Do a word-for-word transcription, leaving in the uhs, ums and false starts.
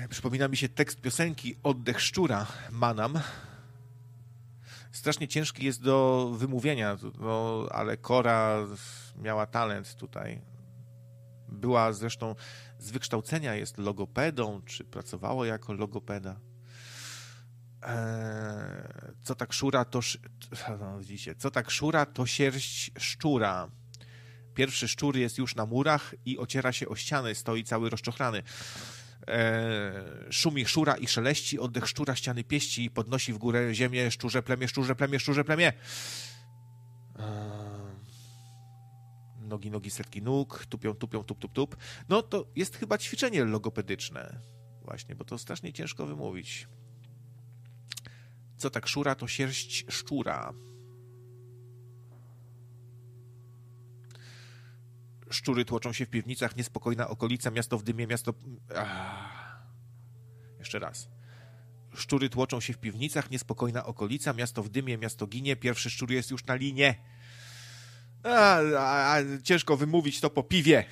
Przypomina mi się tekst piosenki Oddech szczura Manam. Strasznie ciężki jest do wymówienia, no, ale Kora miała talent tutaj. Była zresztą z wykształcenia, jest logopedą, czy pracowała jako logopeda. Eee, co tak szura, to... Sz... No, widzicie, co tak szura, to sierść szczura. Pierwszy szczur jest już na murach i ociera się o ściany, stoi cały rozczochrany. Eee, szumi szura i szeleści, oddech szczura ściany pieści i podnosi w górę ziemię, szczurze plemię, szczurze plemię, szczurze plemię. Eee, nogi, nogi, setki nóg, tupią, tupią, tup, tup, tup. No to jest chyba ćwiczenie logopedyczne właśnie, bo to strasznie ciężko wymówić. Co tak szura, to sierść szczura. Szczury tłoczą się w piwnicach, niespokojna okolica, miasto w dymie, miasto... Ach. Jeszcze raz. Szczury tłoczą się w piwnicach, niespokojna okolica, miasto w dymie, miasto ginie, pierwszy szczur jest już na linie. A, a, a, ciężko wymówić to po piwie.